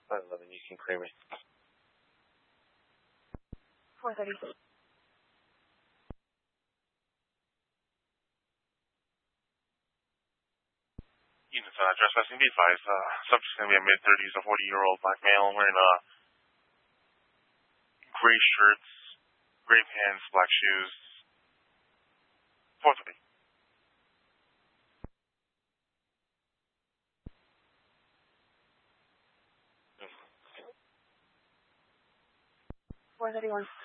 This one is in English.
511, you can clear me. 430. Units trespassing, be advised, subject's going to be a mid-30s, a 40-year-old black male wearing gray shirts, gray pants, black shoes. 430. 431.